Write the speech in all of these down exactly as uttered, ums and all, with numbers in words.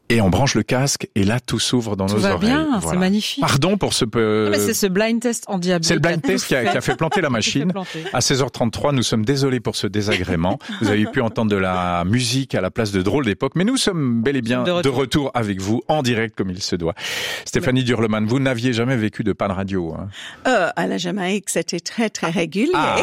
Et on branche le casque et là tout s'ouvre dans tout nos va oreilles. Bien, voilà. C'est magnifique. Pardon pour ce peu. Non, mais c'est ce blind test en diabète. C'est le blind test qui a, qui a fait planter la machine. À seize heures trente-trois, nous sommes désolés pour ce désagrément. Vous avez pu entendre de la musique à la place de drôles d'époque, mais nous sommes bel et bien de retour, de retour avec vous en direct comme il se doit. Stéphanie ouais. Durleman, vous n'aviez jamais vécu de panne radio, hein? Euh, à la Jamaïque, c'était très très régulier. Ah.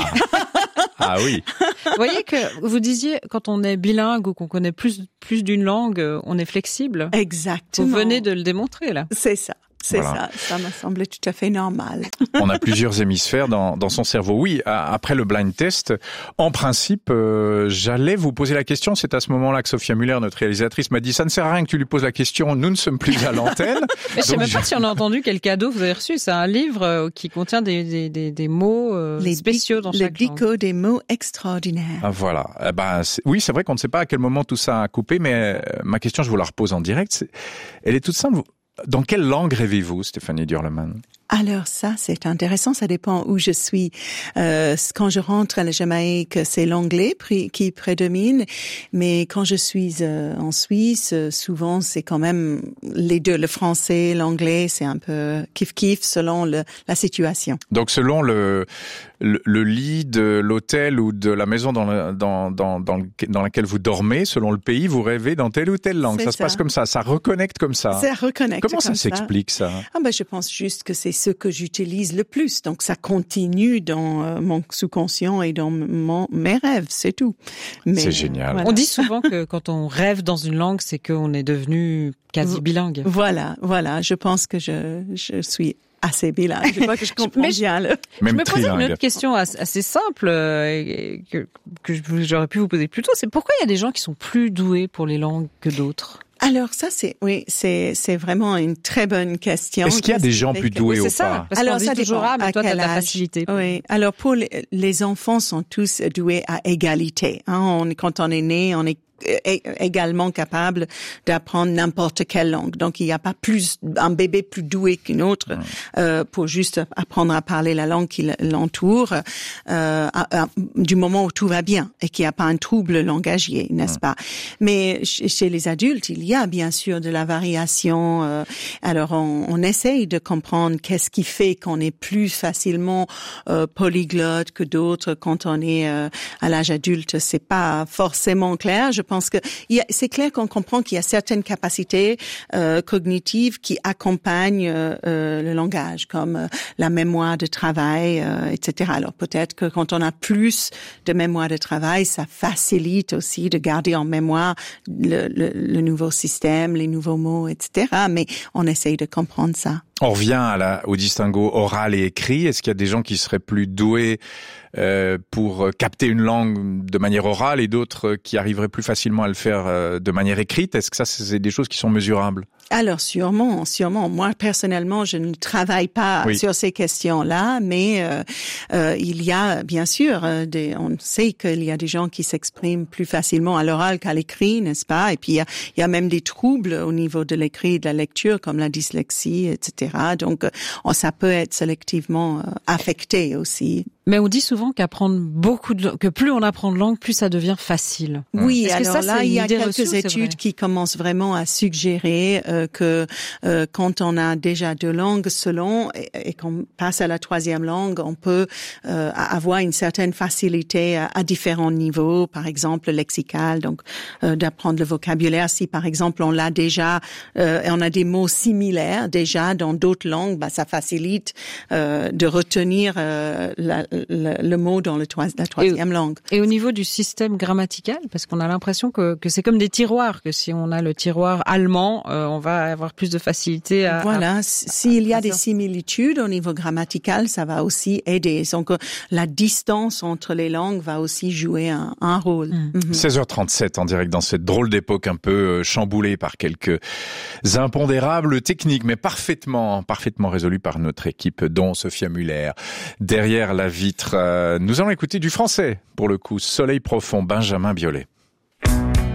Ah oui. Vous voyez que vous disiez, quand on est bilingue ou qu'on connaît plus, plus d'une langue, on est flexible. Exactement. Vous venez de le démontrer, là. C'est ça. C'est voilà. ça, ça m'a semblé tout à fait normal. On a plusieurs hémisphères dans, dans son cerveau. Oui, après le blind test, en principe, euh, j'allais vous poser la question. C'est à ce moment-là que Sophia Muller, notre réalisatrice, m'a dit « Ça ne sert à rien que tu lui poses la question, nous ne sommes plus à l'antenne. » Mais je sais même je... pas si on a entendu quel cadeau vous avez reçu. C'est un livre qui contient des, des, des, des mots euh, les spéciaux dans chaque langue. Le dico des mots extraordinaires. Ah, voilà. Eh ben, c'est... Oui, c'est vrai qu'on ne sait pas à quel moment tout ça a coupé, mais ma question, je vous la repose en direct. C'est... Elle est toute simple. Dans quelle langue rêvez-vous, Stéphanie Durleman? Alors ça, c'est intéressant. Ça dépend où je suis. Euh, quand je rentre à la Jamaïque, c'est l'anglais qui prédomine. Mais quand je suis euh, en Suisse, souvent c'est quand même les deux, le français, l'anglais. C'est un peu kiff-kiff selon le, la situation. Donc selon le, le, le lit de l'hôtel ou de la maison dans, le, dans, dans, dans, le, dans laquelle vous dormez, selon le pays, vous rêvez dans telle ou telle langue. Ça, ça se passe comme ça. Ça reconnecte comme ça. Ça reconnecte. Comment ça s'explique ça, ça ah ben, je pense juste que c'est ce que j'utilise le plus. Donc, ça continue dans euh, mon sous-conscient et dans mon, mes rêves, c'est tout. Mais, c'est génial. Voilà. On dit souvent que quand on rêve dans une langue, c'est qu'on est devenu quasi bilingue. Voilà, voilà. Je pense que je, je suis assez bilingue. Je crois que je comprends bien le... Même je me posais trilingue. une autre question assez simple euh, que, que j'aurais pu vous poser plus tôt. C'est pourquoi il y a des gens qui sont plus doués pour les langues que d'autres? Alors ça c'est oui c'est c'est vraiment une très bonne question. Est-ce qu'il y a des gens plus doués oui, ou ça, pas? Parce Alors dit ça toujours dépend. Ah, mais à toi quel t'as de la âge? facilité. Oui. Alors pour les, les enfants sont tous doués à égalité. Hein? On, quand on est né, on est également capable d'apprendre n'importe quelle langue. Donc il n'y a pas plus un bébé plus doué qu'une autre mmh. euh, pour juste apprendre à parler la langue qui l'entoure euh, à, à, du moment où tout va bien et qu'il n'y a pas un trouble langagier, n'est-ce mmh. pas? Mais chez les adultes, il y a bien sûr de la variation. Euh, alors on, on essaye de comprendre qu'est-ce qui fait qu'on est plus facilement euh, polyglotte que d'autres quand on est euh, à l'âge adulte. C'est pas forcément clair. Je Je pense que il y a, c'est clair qu'on comprend qu'il y a certaines capacités euh, cognitives qui accompagnent euh, euh, le langage, comme euh, la mémoire de travail, euh, et cetera. Alors peut-être que quand on a plus de mémoire de travail, ça facilite aussi de garder en mémoire le, le, le nouveau système, les nouveaux mots, et cetera. Mais on essaye de comprendre ça. On revient à la, au distinguo oral et écrit. Est-ce qu'il y a des gens qui seraient plus doués euh, pour capter une langue de manière orale et d'autres qui arriveraient plus facilement à le faire euh, de manière écrite? Est-ce que ça, c'est des choses qui sont mesurables? Alors sûrement, sûrement. Moi personnellement, je ne travaille pas oui. sur ces questions-là, mais euh, euh, il y a bien sûr euh, des. On sait qu'il y a des gens qui s'expriment plus facilement à l'oral qu'à l'écrit, n'est-ce pas? Et puis il y a, il y a même des troubles au niveau de l'écrit et de la lecture, comme la dyslexie, et cetera. Donc on, ça peut être sélectivement euh, affecté aussi. Mais on dit souvent qu'apprendre beaucoup de que plus on apprend de langue, plus ça devient facile. Oui, Est-ce alors que ça, là, il y a quelques reçue, études qui commencent vraiment à suggérer euh, que euh, quand on a déjà deux langues selon et, et qu'on passe à la troisième langue, on peut euh, avoir une certaine facilité à, à différents niveaux, par exemple lexical, donc euh, d'apprendre le vocabulaire. Si par exemple on l'a déjà, euh, et on a des mots similaires déjà dans d'autres langues, bah ça facilite euh, de retenir euh, la Le, le mot dans le troi- la troisième et, langue. Et au niveau du système grammatical, parce qu'on a l'impression que, que c'est comme des tiroirs, que si on a le tiroir allemand, euh, on va avoir plus de facilité à... Voilà, à, s'il y a à des similitudes au niveau grammatical, ça va aussi aider. Donc la distance entre les langues va aussi jouer un, un rôle. Mmh. Mm-hmm. seize heures trente-sept en direct dans cette drôle d'époque un peu chamboulée par quelques impondérables techniques, mais parfaitement, parfaitement résolues par notre équipe, dont Sophia Muller. Derrière la vitre, euh, nous allons écouter du français, pour le coup, Soleil profond, Benjamin Biolay.